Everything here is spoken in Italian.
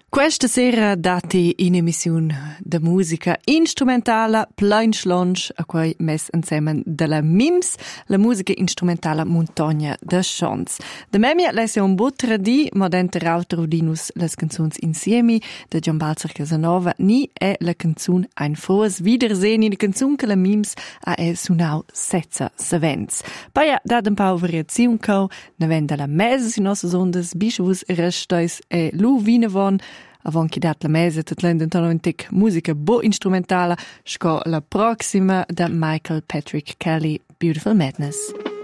Questa sera dati in emissione de musica instrumentale plein schlonsch a quei mes insieme della MIMS, la musica instrumentale montagna de Chants. De memia lesse un buon tradi, ma denter autorudinus les canzuns insieme de Gianbalzer Casanova, ni è la canzun ein frohes Wiedersehen in la canzun che la MIMS a sunau setza savens. Paia dat un pau variaziun co, ne venda la mesa si nossas ondas, bischus restais e lu vinevon, avant che dat la mese tot l'endentonoventic musica bo instrumentala, sco la proxima da Michael Patrick Kelly, Beautiful Madness.